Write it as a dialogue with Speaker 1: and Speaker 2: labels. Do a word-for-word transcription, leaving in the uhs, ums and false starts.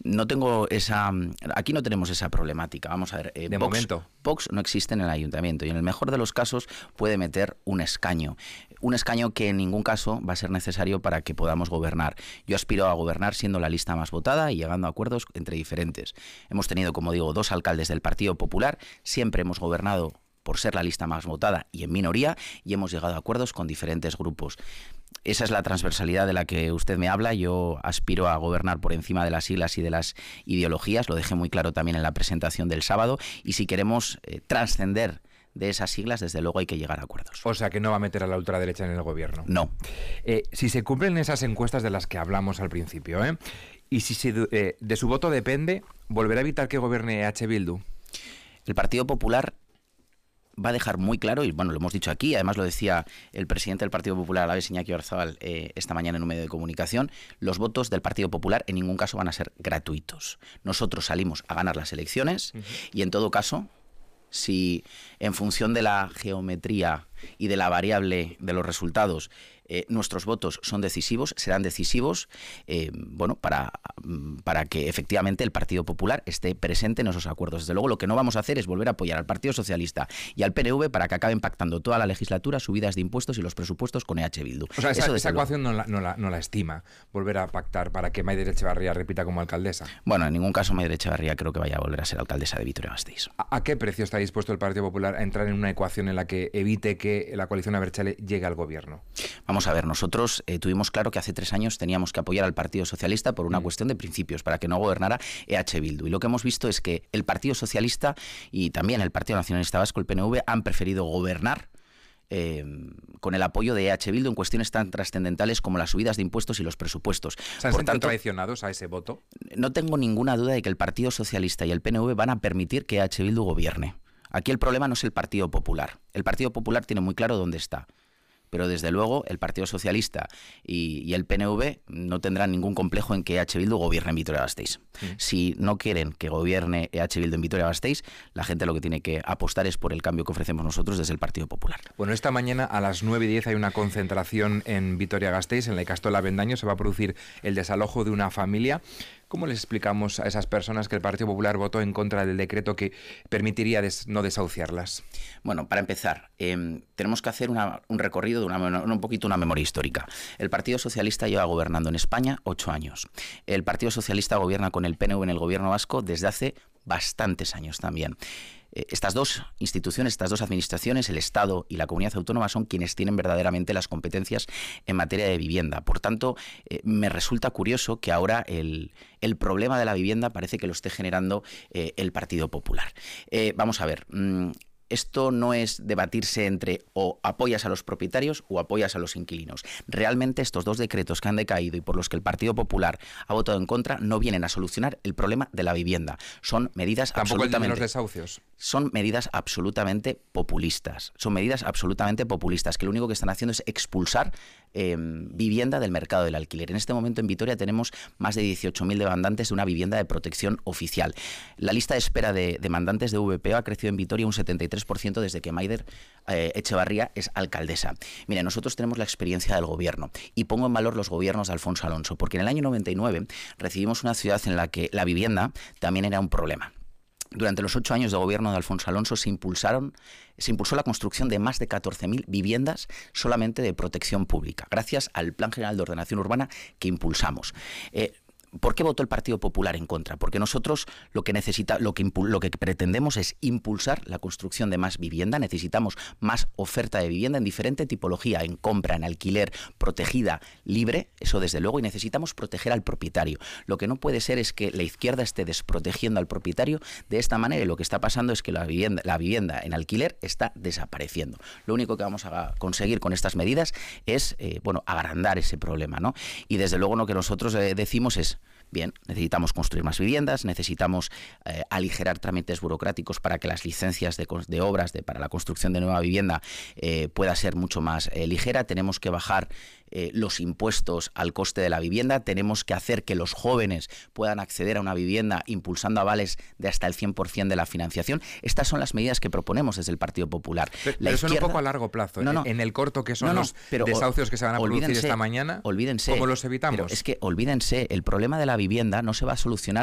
Speaker 1: No tengo esa... Aquí no tenemos esa problemática. Vamos a ver. Eh,
Speaker 2: de
Speaker 1: Vox,
Speaker 2: momento.
Speaker 1: Vox no existe en el ayuntamiento y en el mejor de los casos puede meter un escaño. Un escaño que en ningún caso va a ser necesario para que podamos gobernar. Yo aspiro a gobernar siendo la lista más votada y llegando a acuerdos entre diferentes. Hemos tenido, como digo, dos alcaldes del Partido Popular. Siempre hemos gobernado por ser la lista más votada y en minoría, y hemos llegado a acuerdos con diferentes grupos. Esa es la transversalidad de la que usted me habla. Yo aspiro a gobernar por encima de las siglas y de las ideologías, lo dejé muy claro también en la presentación del sábado, y si queremos eh, trascender de esas siglas, desde luego hay que llegar a acuerdos.
Speaker 2: O sea, que no va a meter a la ultraderecha en el gobierno.
Speaker 1: No.
Speaker 2: Eh, si se cumplen esas encuestas de las que hablamos al principio, ¿eh? y si se, eh, de su voto depende, ¿volverá a evitar que gobierne E H Bildu?
Speaker 1: El Partido Popular va a dejar muy claro, y bueno, lo hemos dicho aquí, además lo decía el presidente del Partido Popular, Alavés, Iñaki Oyarzabal, eh, esta mañana en un medio de comunicación, los votos del Partido Popular en ningún caso van a ser gratuitos. Nosotros salimos a ganar las elecciones, uh-huh. y en todo caso, si en función de la geometría y de la variable de los resultados eh, nuestros votos son decisivos, serán decisivos eh, bueno, para, para que efectivamente el Partido Popular esté presente en esos acuerdos. Desde luego lo que no vamos a hacer es volver a apoyar al Partido Socialista y al P N V para que acaben pactando toda la legislatura subidas de impuestos y los presupuestos con E H Bildu.
Speaker 2: O sea, esa, esa ecuación no la, no, la, no la estima, volver a pactar para que Maider Etxebarria repita como alcaldesa.
Speaker 1: Bueno, en ningún caso Maider Etxebarria creo que vaya a volver a ser alcaldesa de Vitoria-Gasteiz.
Speaker 2: ¿A, ¿A qué precio está dispuesto el Partido Popular a entrar en una ecuación en la que evite que la coalición Abertzale llegue al gobierno?
Speaker 1: Vamos a ver, nosotros eh, tuvimos claro que hace tres años teníamos que apoyar al Partido Socialista por una
Speaker 2: Mm.
Speaker 1: cuestión de principios, para que no gobernara E H Bildu. Y lo que hemos visto es que el Partido Socialista y también el Partido Nacionalista Vasco, el P N V, han preferido gobernar Eh, con el apoyo de E H Bildu en cuestiones tan trascendentales como las subidas de impuestos y los presupuestos.
Speaker 2: ¿Se han
Speaker 1: Por
Speaker 2: sentido
Speaker 1: tanto,
Speaker 2: traicionados a ese voto?
Speaker 1: no tengo ninguna duda de que el Partido Socialista y el P N V van a permitir que E H Bildu gobierne. Aquí el problema no es el Partido Popular. El Partido Popular tiene muy claro dónde está. Pero desde luego el Partido Socialista y, y el P N V no tendrán ningún complejo en que E H Bildu gobierne en Vitoria-Gasteiz. Mm. Si no quieren que gobierne E H Bildu en Vitoria-Gasteiz, la gente lo que tiene que apostar es por el cambio que ofrecemos nosotros desde el Partido Popular.
Speaker 2: Bueno, esta mañana a las nueve y diez hay una concentración en Vitoria-Gasteiz, en la Ikastola Avendaño. Se va a producir el desalojo de una familia. ¿Cómo les explicamos a esas personas que el Partido Popular votó en contra del decreto que permitiría des, no desahuciarlas?
Speaker 1: Bueno, para empezar, eh, tenemos que hacer una, un recorrido de una, un poquito una memoria histórica. El Partido Socialista lleva gobernando en España ocho años. El Partido Socialista gobierna con el P N V en el gobierno vasco desde hace bastantes años también. Estas dos instituciones, estas dos administraciones, el Estado y la Comunidad Autónoma, son quienes tienen verdaderamente las competencias en materia de vivienda. Por tanto, eh, me resulta curioso que ahora el, el problema de la vivienda parece que lo esté generando eh, el Partido Popular. Eh, vamos a ver... Mmm, Esto no es debatirse entre o apoyas a los propietarios o apoyas a los inquilinos. Realmente estos dos decretos que han decaído y por los que el Partido Popular ha votado en contra no vienen a solucionar el problema de la vivienda. Son medidas
Speaker 2: ¿Tampoco
Speaker 1: absolutamente...
Speaker 2: el de los desahucios?
Speaker 1: Son medidas absolutamente populistas. Son medidas absolutamente populistas que lo único que están haciendo es expulsar eh, vivienda del mercado del alquiler. En este momento en Vitoria tenemos más de dieciocho mil demandantes de una vivienda de protección oficial. La lista de espera de demandantes de V P O ha crecido en Vitoria un setenta y tres por ciento desde que Maider eh, Etxebarria es alcaldesa. Mire, nosotros tenemos la experiencia del gobierno y pongo en valor los gobiernos de Alfonso Alonso, porque en el año noventa y nueve recibimos una ciudad en la que la vivienda también era un problema. Durante los ocho años de gobierno de Alfonso Alonso se impulsaron, se impulsó la construcción de más de catorce mil viviendas solamente de protección pública, gracias al Plan General de Ordenación Urbana que impulsamos. Eh, ¿Por qué votó el Partido Popular en contra? Porque nosotros lo que necesita, lo que, lo que pretendemos es impulsar la construcción de más vivienda. Necesitamos más oferta de vivienda en diferente tipología, en compra, en alquiler, protegida, libre, eso desde luego, y necesitamos proteger al propietario. Lo que no puede ser es que la izquierda esté desprotegiendo al propietario de esta manera, y lo que está pasando es que la vivienda, la vivienda en alquiler está desapareciendo. Lo único que vamos a conseguir con estas medidas es eh, bueno, agrandar ese problema, ¿no? Y desde luego lo que nosotros eh, decimos es: bien, necesitamos construir más viviendas, necesitamos eh, aligerar trámites burocráticos para que las licencias de, de obras de, para la construcción de nueva vivienda eh, pueda ser mucho más eh, ligera. Tenemos que bajar eh, los impuestos al coste de la vivienda, tenemos que hacer que los jóvenes puedan acceder a una vivienda impulsando avales de hasta el cien por ciento de la financiación. Estas son las medidas que proponemos desde el Partido Popular.
Speaker 2: Pero,
Speaker 1: la
Speaker 2: pero
Speaker 1: izquierda...
Speaker 2: son un poco a largo plazo.
Speaker 1: No, no.
Speaker 2: En el corto, que son
Speaker 1: no, no,
Speaker 2: los
Speaker 1: pero,
Speaker 2: desahucios que se van a producir esta mañana,
Speaker 1: olvídense,
Speaker 2: ¿cómo los evitamos?
Speaker 1: Pero es que olvídense, el problema de la vivienda no se va a solucionar